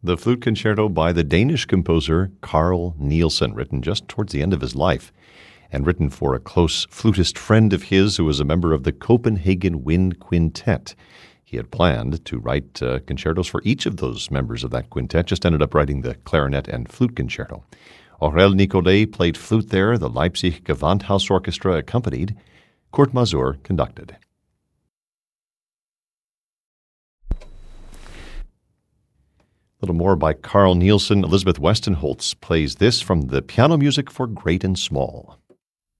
The flute concerto by the Danish composer Carl Nielsen, written just towards the end of his life, and written for a close flutist friend of his who was a member of the Copenhagen Wind Quintet. He had planned to write concertos for each of those members of that quintet, just ended up writing the clarinet and flute concerto. Aurel Nicolet played flute there. The Leipzig Gewandhaus Orchestra accompanied. Kurt Masur conducted. A little more by Carl Nielsen. Elizabeth Westenholz plays this from the Piano Music for Great and Small.